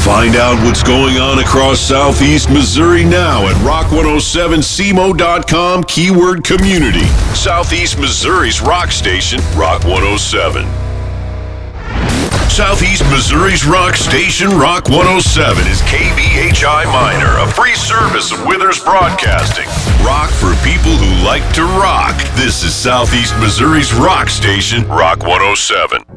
Find out what's going on across Southeast Missouri now at rock107cmo.com, keyword community. Southeast Missouri's rock station, Rock 107. Southeast Missouri's rock station, Rock 107, is KBHI Minor, a free service of Withers Broadcasting. Rock for people who like to rock. This is Southeast Missouri's rock station, Rock 107.